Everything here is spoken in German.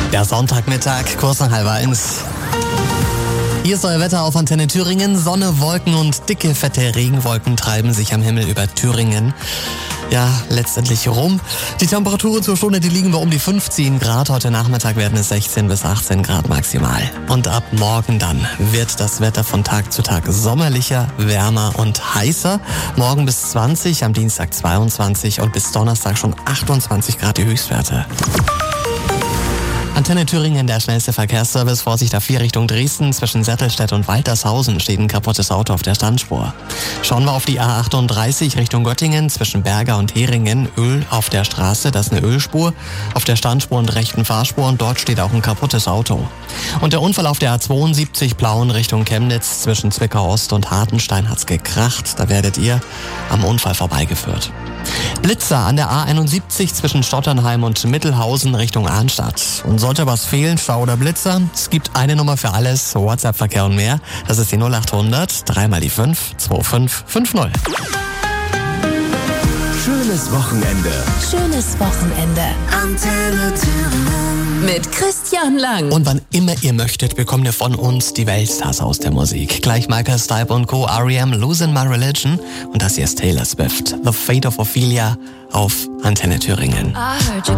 Der Sonntagmittag, kurz nach 12:30. Hier ist euer Wetter auf Antenne Thüringen. Sonne, Wolken und dicke, fette Regenwolken treiben sich am Himmel über Thüringen. Ja, letztendlich rum. Die Temperaturen zur Stunde, die liegen bei um die 15 Grad. Heute Nachmittag werden es 16 bis 18 Grad maximal. Und ab morgen dann wird das Wetter von Tag zu Tag sommerlicher, wärmer und heißer. Morgen bis 20, am Dienstag 22 und bis Donnerstag schon 28 Grad die Höchstwerte. Antenne Thüringen, der schnellste Verkehrsservice. Vorsicht A4 Richtung Dresden. Zwischen Settelstedt und Waltershausen steht ein kaputtes Auto auf der Standspur. Schauen wir auf die A38 Richtung Göttingen. Zwischen Berger und Heringen Öl auf der Straße. Das ist eine Ölspur. Auf der Standspur und rechten Fahrspur. Und dort steht auch ein kaputtes Auto. Und der Unfall auf der A72 Plauen Richtung Chemnitz. Zwischen Zwickau Ost und Hartenstein hat's gekracht. Da werdet ihr am Unfall vorbeigeführt. Blitzer an der A71 zwischen Stotternheim und Mittelhausen Richtung Arnstadt. Und sollte was fehlen, Stau oder Blitzer, es gibt eine Nummer für alles, WhatsApp-Verkehr und mehr. Das ist die 0800 3 mal die 5 2550. Schönes Wochenende. Schönes Wochenende. Antenne Thüringen. Mit Christian Lang. Und wann immer ihr möchtet, bekommt ihr von uns die Weltstars aus der Musik. Gleich Michael Stipe und Co., R.E.M., Losing My Religion. Und das hier ist Taylor Swift, The Fate of Ophelia auf Antenne Thüringen. I heard you